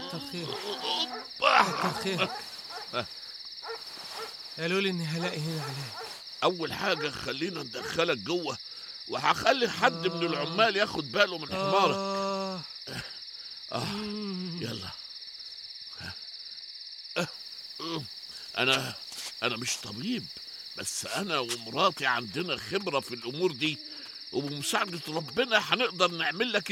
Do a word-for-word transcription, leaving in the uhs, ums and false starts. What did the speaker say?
كتر خيرك آه. كتر خيرك. قالوا لي إني هلاقي هنا علاج. أول حاجة خلينا ندخلك جوه، وهخلي حد من آه العمال ياخد باله من حمارك. آه آه مم. يلا. آه. أنا أنا مش طبيب، بس أنا ومراتي عندنا خبرة في الأمور دي، وبمساعدة ربنا هنقدر نعمل لك